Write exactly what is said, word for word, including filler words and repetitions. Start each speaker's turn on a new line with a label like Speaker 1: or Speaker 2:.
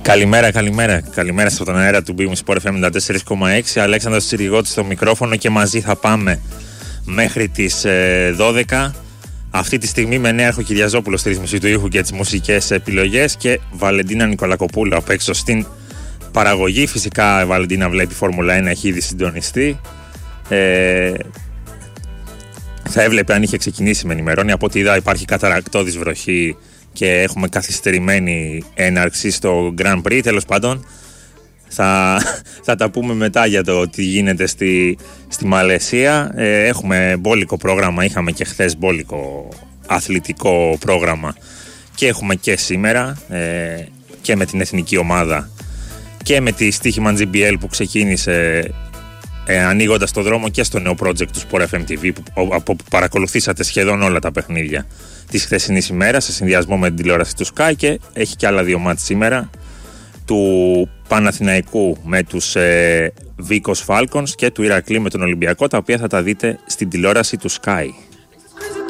Speaker 1: Καλημέρα, καλημέρα. Καλημέρα στον αέρα του Big Win Sport εφ εμ ενενήντα τέσσερα κόμμα έξι. Αλέξανδρος Τσιριγώτης στο μικρόφωνο και μαζί θα πάμε μέχρι τις ε, δώδεκα. Αυτή τη στιγμή με Νέα Κυριαζόπουλο στη ρύθμιση του ήχου και τις μουσικές επιλογές και Βαλεντίνα Νικολακοπούλου απ' έξω στην παραγωγή. Φυσικά η Βαλεντίνα βλέπει Φόρμουλα ένα, έχει ήδη συντονιστεί. Ε, θα έβλεπε αν είχε ξεκινήσει, με ενημερώνει. Από ό,τι είδα υπάρχει καταρακτώδης βροχή και έχουμε καθυστερημένη έναρξη στο Grand Prix. Τέλος πάντων, θα, θα τα πούμε μετά για το τι γίνεται στη, στη Μαλαισία. Ε, έχουμε μπόλικο πρόγραμμα, είχαμε και χθες μπόλικο αθλητικό πρόγραμμα και έχουμε και σήμερα ε, και με την εθνική ομάδα και με τη στοίχημα τζι μπι ελ που ξεκίνησε ε, ανοίγοντας το δρόμο και στο νέο project του Sport εφ εμ τι βι που, από που παρακολουθήσατε σχεδόν όλα τα παιχνίδια της χθεσινής ημέρας σε συνδυασμό με την τηλεόραση του Sky, και έχει και άλλα δύο μάτς σήμερα του Παναθηναϊκού με τους ε, Βίκος Falcons και του Ηρακλή με τον Ολυμπιακό, τα οποία θα τα δείτε στην τηλεόραση του Sky.